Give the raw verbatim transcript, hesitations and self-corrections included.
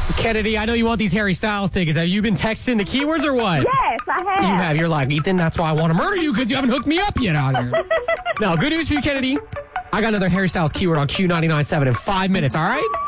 Kennedy, I know you want these Harry Styles tickets. Have you been texting the keywords or what? Yes, I have. You have. You're like, Ethan, that's why I want to murder you because you haven't hooked me up yet out here. No, good news for you, Kennedy. I got another Harry Styles keyword on Q ninety-nine point seven in five minutes, all right?